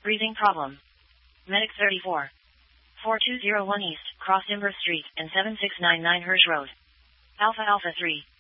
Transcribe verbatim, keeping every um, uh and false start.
Breathing problem. Medic thirty-four. four two zero one East, Cross Imber Street, and seven six nine nine Hirsch Road. Alpha Alpha three.